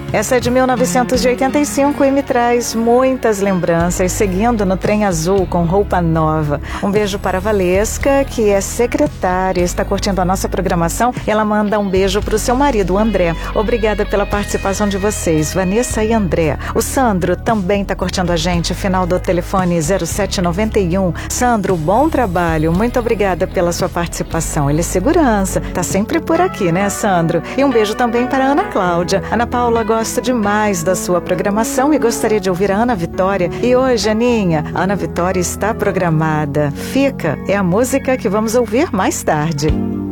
Essa é de 1985 e me traz muitas lembranças, seguindo no trem azul com roupa nova. Um beijo para a Valesca, que é secretária, está curtindo a nossa programação. Ela manda um beijo para o seu marido, o André. Obrigada pela participação de vocês, Vanessa e André. O Sandro também está curtindo a gente, final do telefone 0791. Sandro, bom trabalho, muito obrigada pela sua participação. Ele é segurança, tá sempre por aqui, né, Sandro? E um beijo também para a Ana Cláudia. Ana Paula gosta demais da sua programação e gostaria de ouvir a Ana Vitória. E hoje, Aninha, a Ana Vitória está programada. Fica, é a música que vamos ouvir mais tarde.